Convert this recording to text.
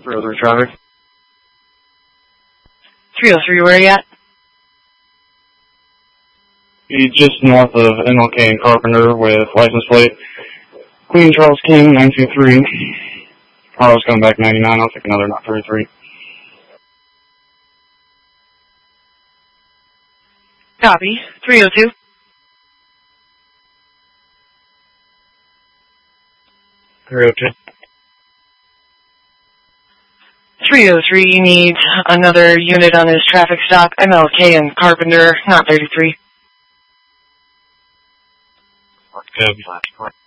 303 traffic. 303, where are you at? He's just north of MLK and Carpenter with license plate. Queen Charles King, 923. Carl's coming back 99. I'll take another 33. Copy. 302. 302. 303, you need another unit on this traffic stop. MLK and Carpenter, not 33. Code.